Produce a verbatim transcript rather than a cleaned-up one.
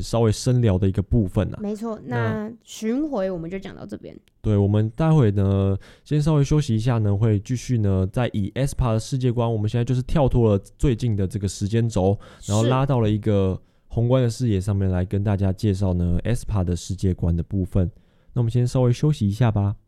稍微深聊的一个部分啊。 没错，那巡回我们就讲到这边。 对，我们待会呢先稍微休息一下呢，会继续呢再以 E S P A 的世界观，我们现在就是跳脱了最近的这个时间轴，然后拉到了一个宏观的视野上面来跟大家介绍呢 E S P A 的世界观的部分。那我们先稍微休息一下吧。